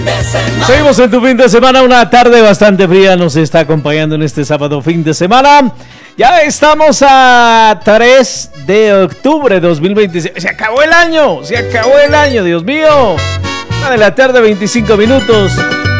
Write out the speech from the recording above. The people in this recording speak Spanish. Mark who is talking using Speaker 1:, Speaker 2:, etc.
Speaker 1: Seguimos en tu fin de semana, una tarde bastante fría nos está acompañando en este sábado fin de semana. Ya estamos a 3 de octubre de 2026. Se acabó el año, Dios mío. 1 de la tarde, 25 minutos.